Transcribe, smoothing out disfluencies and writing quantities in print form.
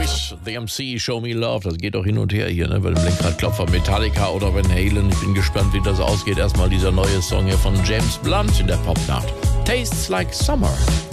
Boys, The MC, Show Me Love. Das geht auch hin und her hier, ne? Weil im Lenkradklopfer Metallica oder Van Halen. Ich bin gespannt, wie das ausgeht. Erstmal dieser neue Song hier von James Blunt in der Popnacht. Tastes Like Summer.